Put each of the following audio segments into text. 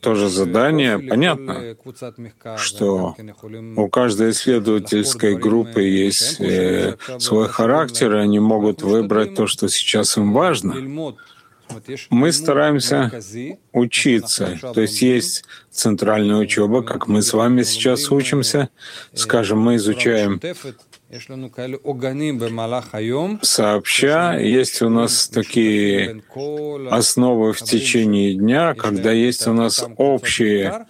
то же задание. Понятно, что у каждой исследовательской группы есть свой характер, и они могут выбрать то, что сейчас им важно. Мы стараемся учиться, то есть центральная учеба, как мы с вами сейчас учимся. Скажем, мы изучаем сообща. Есть у нас такие основы в течение дня, когда есть у нас общие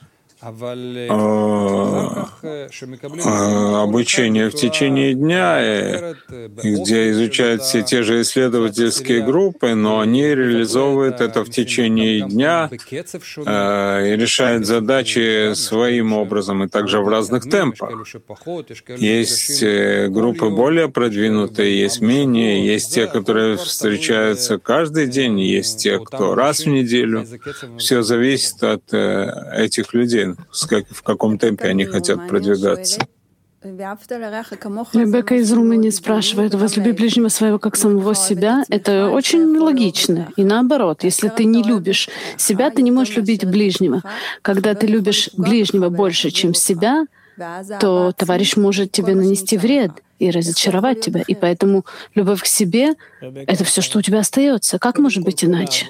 обучение в течение дня, где изучают все те же исследовательские группы, но они реализовывают это в течение дня и решают задачи своим образом, и также в разных темпах. Есть группы более продвинутые, есть менее, есть те, которые встречаются каждый день, есть те, кто раз в неделю. Все зависит от этих людей. В каком темпе они хотят продвигаться. Ребекка из Румынии спрашивает: «Возлюби ближнего своего как самого себя». Это очень логично. И наоборот, если ты не любишь себя, ты не можешь любить ближнего. Когда ты любишь ближнего больше, чем себя, то товарищ может тебе нанести вред и разочаровать тебя. И поэтому любовь к себе — это все, что у тебя остается. Как может быть иначе?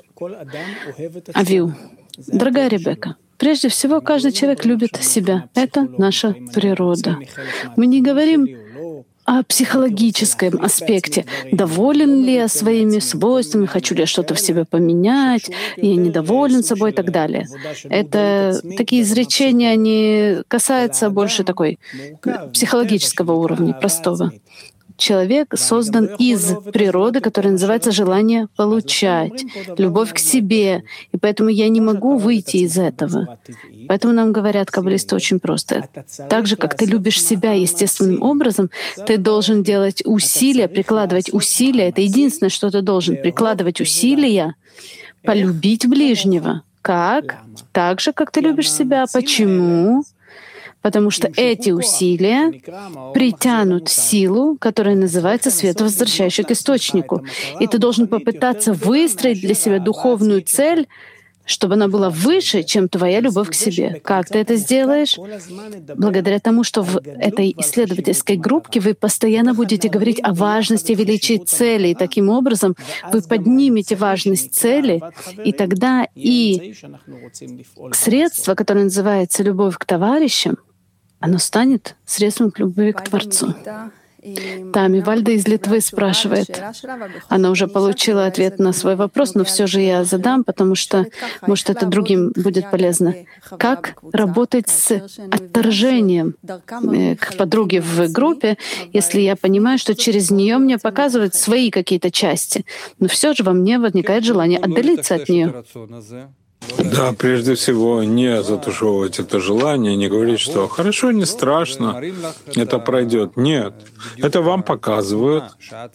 Авиу. Дорогая Ребекка, прежде всего, каждый человек любит себя. Это наша природа. Мы не говорим о психологическом аспекте. Доволен ли я своими свойствами, хочу ли я что-то в себе поменять, я недоволен собой и так далее. Это такие изречения, они касаются больше такой психологического уровня, простого. Человек создан из природы, которая называется желание получать, любовь к себе. И поэтому я не могу выйти из этого. Поэтому нам говорят каббалисты очень просто. Так же, как ты любишь себя естественным образом, ты должен делать усилия, прикладывать усилия. Это единственное, что ты должен. Прикладывать усилия, полюбить ближнего. Как? Так же, как ты любишь себя. Почему? Потому что эти усилия притянут силу, которая называется свет, возвращающий к источнику. И ты должен попытаться выстроить для себя духовную цель, чтобы она была выше, чем твоя любовь к себе. Как ты это сделаешь? Благодаря тому, что в этой исследовательской группе вы постоянно будете говорить о важности и величии цели. И таким образом вы поднимете важность цели, и тогда и средство, которое называется «любовь к товарищам», оно станет средством к любви к Творцу. Тами Вальда из Литвы спрашивает. Она уже получила ответ на свой вопрос, но все же я задам, потому что, может, это другим будет полезно. Как работать с отторжением к подруге в группе, если я понимаю, что через нее мне показывают свои какие-то части, но все же во мне возникает желание отдалиться от нее? Да, прежде всего, не затушевывать это желание, не говорить, что «хорошо, не страшно, это пройдет». Нет, это вам показывают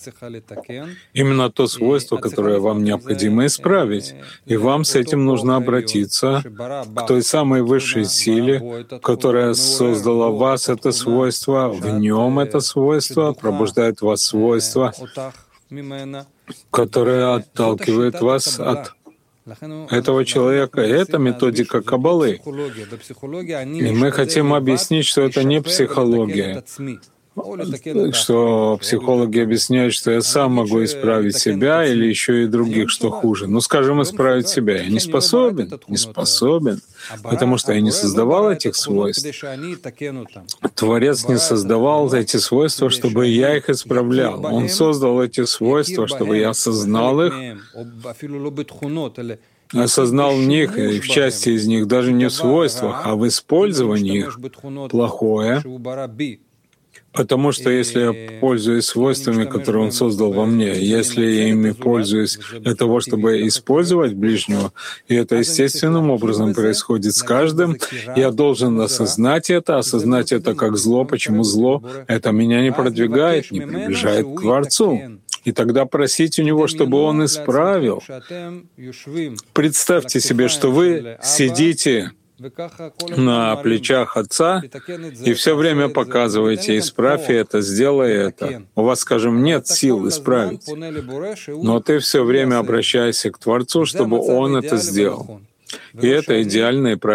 именно то свойство, которое вам необходимо исправить. И вам с этим нужно обратиться к той самой высшей силе, которая создала в вас это свойство, в нем это свойство, пробуждает в вас свойство, которое отталкивает вас от этого человека. И это методика Каббалы. И мы хотим объяснить, что это не психология, что психологи объясняют, что я сам могу исправить себя или еще и других, что хуже. Ну, скажем, исправить себя. Я не способен, потому что я не создавал этих свойств. Творец не создавал эти свойства, чтобы я их исправлял. Он создал эти свойства, чтобы я осознал их, осознал в них, и в части из них даже не в свойствах, а в использовании их плохое. Потому что если я пользуюсь свойствами, которые Он создал во мне, если я ими пользуюсь для того, чтобы использовать ближнего, и это естественным образом происходит с каждым, я должен осознать это как зло. Почему зло? Это меня не продвигает, не приближает к Творцу. И тогда просить у Него, чтобы Он исправил. Представьте себе, что вы сидите на плечах Отца и все время показываете: «Исправь это, сделай это». У вас, скажем, нет сил исправить, но ты все время обращаешься к Творцу, чтобы Он это сделал. И это идеальное